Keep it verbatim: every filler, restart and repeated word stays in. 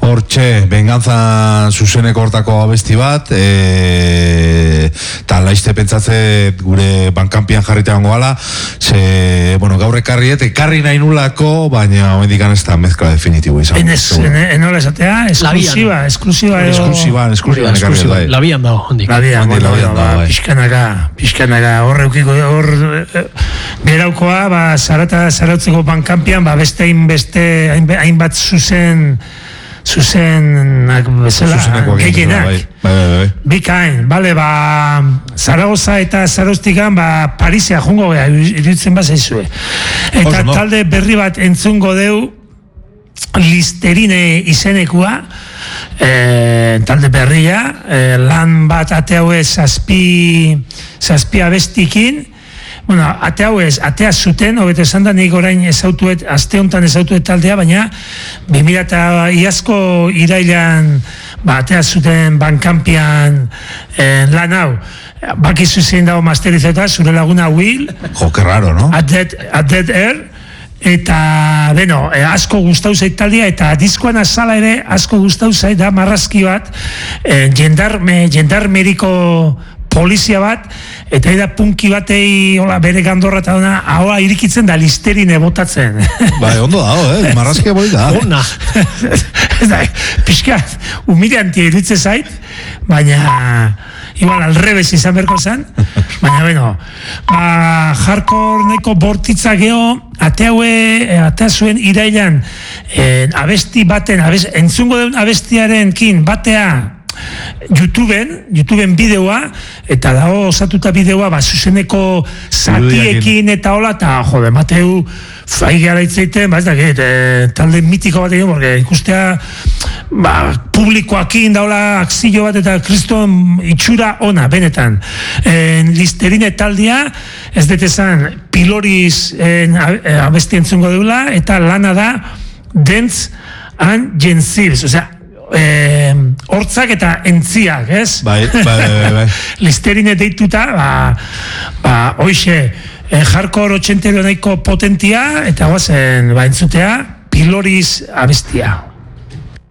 Hortxe, Venganza zuzeneko hortako abesti bat, eta laizte pentsatze gure bankampian jarritean goala, ze, bueno, gaur ekarriet, ekarri nahi nulako, baina homendikan ez da mezkla definitibo izan. Enola esatea, esklusiba, esklusiba edo... Esklusiba, esklusiba ekarriet, bai. Labian dago, hondik. Labian, pixkanaka, pixkanaka, horreukiko, hor, geraukoa, ba, zarata, zarautzeko bankampian, ba, beste hainbeste, hainbat zuzen, zuzen, bezala, gehienak. Bikain, bale, ba, Zaragoza eta Zarauztikan, ba, Parisea jungo geha, iruditzen bat zaizue. Eta talde berri bat entzungo deu, Listerine izenekua, e, talde berria, e, lan bat ate hau ez zazpi, zazpi abestikin, bueno, ate hau ez, atea zuten, hobeto esan da nik orain ezautuet, aste honetan ezautuet taldea, baina bi mila eta iazko irailan, ba, atea zuten bankampian eh, lan hau, bakizu zein dago masterizeta, zure laguna Will, jo, que raro, no? At Dead, at Dead Air, eta, beno, eh, asko gustau zait taldea, eta diskoan azala ere asko gustau zait da marrazki bat, eh, jendarme, jendarmeriko polizia bat, eta eda punki batei hola, bere gandorra eta ona, ahoa irikitzen da Listerine botatzen. Bai, ondo da, eh? Marrazkia boli da. Ona. Piskat, humiliantia iruditze zait, baina igual alrebes izan berko zen, baina beno, ba, hardcore nahiko bortitza geho, ateaue, atea zuen irailan, eh, abesti baten, abest, entzungo den abestiaren kin, batea, YouTubeen, YouTubeen bideoa, eta dago osatuta bideoa, ba, zuzeneko zatiekin eta hola, eta jode, Mateu, fai gara itzaiten, ba, ez dakit, e, talde mitiko bat egin, porque ikustea, ba, publikoakin daola akzio bat eta kriston itxura ona, benetan. E, Listerine taldea, ez detezan, Piloriz abesti entzungo deula, eta lana da, Dance and Gensils, osea, Eh, hortzak eta entziak, ez? Bai, bai, bai, bai. Listerine deituta, ba, ba, hoxe, eh, hardcore otxentero nahiko potentia, eta guazen, ba, entzutea, Piloriz abestia.